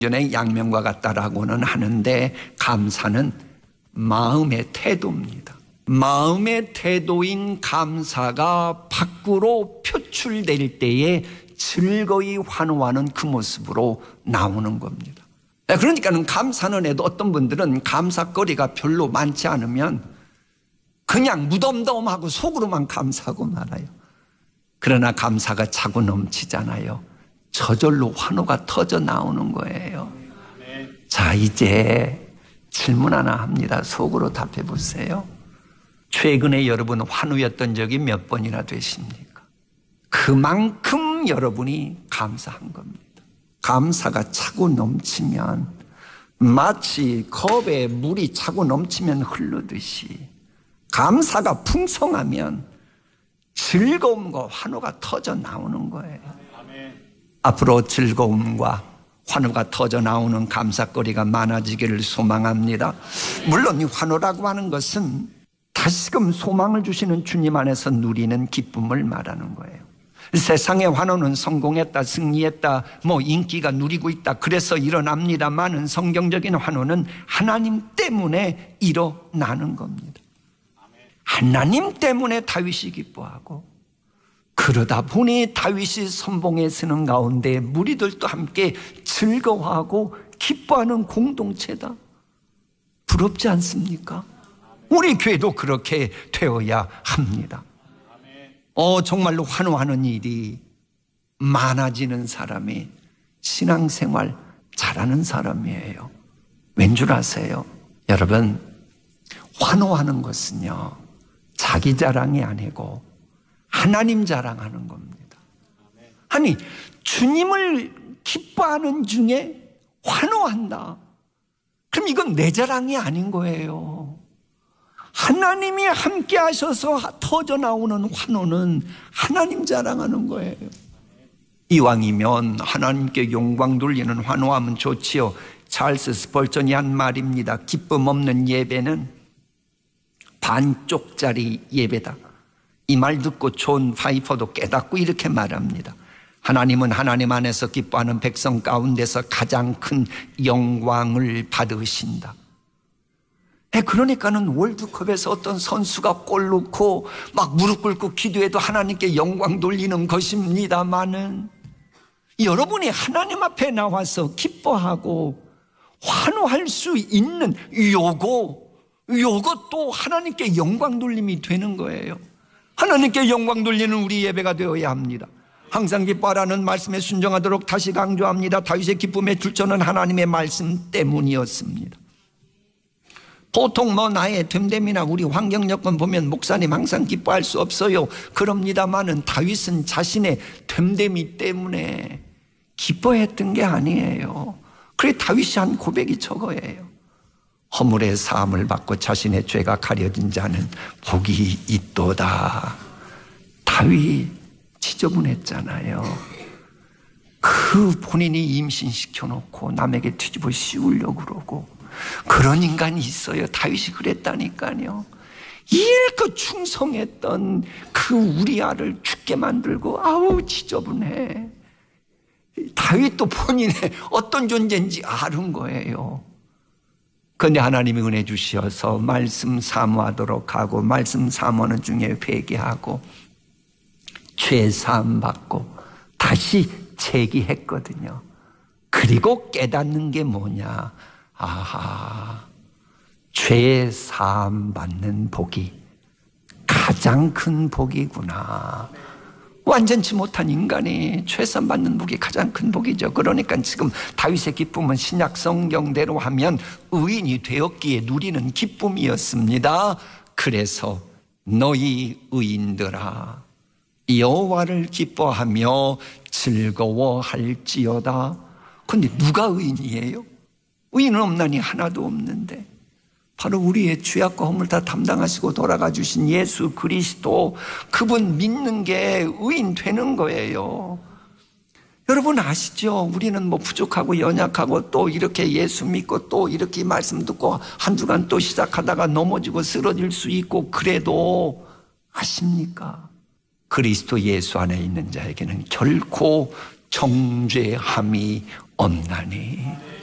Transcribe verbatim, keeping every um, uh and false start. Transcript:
전에 양면과 같다라고는 하는데 감사는 마음의 태도입니다. 마음의 태도인 감사가 밖으로 표출될 때에 즐거이 환호하는 그 모습으로 나오는 겁니다. 그러니까는 감사는 해도 어떤 분들은 감사거리가 별로 많지 않으면 그냥 무덤덤하고 속으로만 감사하고 말아요. 그러나 감사가 차고 넘치잖아요. 저절로 환호가 터져 나오는 거예요. 자, 이제 질문 하나 합니다. 속으로 답해 보세요. 최근에 여러분 환호였던 적이 몇 번이나 되십니까? 그만큼 여러분이 감사한 겁니다. 감사가 차고 넘치면 마치 컵에 물이 차고 넘치면 흐르듯이 감사가 풍성하면 즐거움과 환호가 터져 나오는 거예요. 아멘. 앞으로 즐거움과 환호가 터져 나오는 감사거리가 많아지기를 소망합니다. 물론 이 환호라고 하는 것은 다시금 소망을 주시는 주님 안에서 누리는 기쁨을 말하는 거예요. 세상의 환호는 성공했다, 승리했다, 뭐 인기가 누리고 있다, 그래서 일어납니다만은 성경적인 환호는 하나님 때문에 일어나는 겁니다. 하나님 때문에 다윗이 기뻐하고, 그러다 보니 다윗이 선봉에 서는 가운데 무리들도 함께 즐거워하고 기뻐하는 공동체다. 부럽지 않습니까? 우리 교회도 그렇게 되어야 합니다. 어, 정말로 환호하는 일이 많아지는 사람이 신앙생활 잘하는 사람이에요. 왠 줄 아세요? 여러분, 환호하는 것은요, 자기 자랑이 아니고 하나님 자랑하는 겁니다. 아니, 주님을 기뻐하는 중에 환호한다. 그럼 이건 내 자랑이 아닌 거예요. 하나님이 함께 하셔서 터져 나오는 환호는 하나님 자랑하는 거예요. 이왕이면 하나님께 영광 돌리는 환호하면 좋지요. 찰스 스펄전이 한 말입니다. 기쁨 없는 예배는 반쪽짜리 예배다. 이 말 듣고 존 파이퍼도 깨닫고 이렇게 말합니다. 하나님은 하나님 안에서 기뻐하는 백성 가운데서 가장 큰 영광을 받으신다. 그러니까는 월드컵에서 어떤 선수가 골 넣고 막 무릎 꿇고 기도해도 하나님께 영광 돌리는 것입니다마는, 여러분이 하나님 앞에 나와서 기뻐하고 환호할 수 있는 요거, 요것도 하나님께 영광 돌림이 되는 거예요. 하나님께 영광 돌리는 우리 예배가 되어야 합니다. 항상 기뻐하라는 말씀에 순종하도록 다시 강조합니다. 다윗의 기쁨의 출처는 하나님의 말씀 때문이었습니다. 보통 뭐 나의 됨됨이나 우리 환경 여건 보면 목사님 항상 기뻐할 수 없어요, 그럽니다마는 다윗은 자신의 됨됨이 때문에 기뻐했던 게 아니에요. 그래 다윗이 한 고백이 저거예요. 허물의 사함을 받고 자신의 죄가 가려진 자는 복이 있도다. 다윗 지저분했잖아요. 그 본인이 임신시켜놓고 남에게 뒤집어 씌우려고 그러고 그런 인간이 있어요. 다윗이 그랬다니까요. 이렇게 충성했던 그 우리아를 죽게 만들고 아우 지저분해. 다윗도 본인의 어떤 존재인지 아는 거예요. 그런데 하나님이 은혜 주셔서 말씀 사모하도록 하고, 말씀 사모하는 중에 회개하고 죄 사함 받고 다시 재기했거든요. 그리고 깨닫는 게 뭐냐? 아하, 죄 사함 받는 복이 가장 큰 복이구나. 완전치 못한 인간이 죄 사함 받는 복이 가장 큰 복이죠. 그러니까 지금 다윗의 기쁨은 신약 성경대로 하면 의인이 되었기에 누리는 기쁨이었습니다. 그래서 너희 의인들아 여호와를 기뻐하며 즐거워할지어다. 그런데 누가 의인이에요? 의인은 없나니 하나도 없는데 바로 우리의 죄악과 허물 다 담당하시고 돌아가 주신 예수 그리스도, 그분 믿는 게 의인 되는 거예요. 여러분 아시죠? 우리는 뭐 부족하고 연약하고 또 이렇게 예수 믿고 또 이렇게 말씀 듣고 한 주간 또 시작하다가 넘어지고 쓰러질 수 있고, 그래도 아십니까? 그리스도 예수 안에 있는 자에게는 결코 정죄함이 없나니.